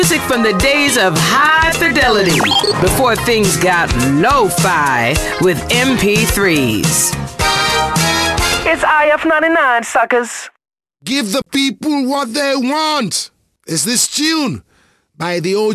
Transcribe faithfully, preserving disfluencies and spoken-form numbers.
Music from the days of high fidelity, before things got lo-fi with M P threes. It's I F ninety-nine, suckers. Give the people what they want. Is this tune by the O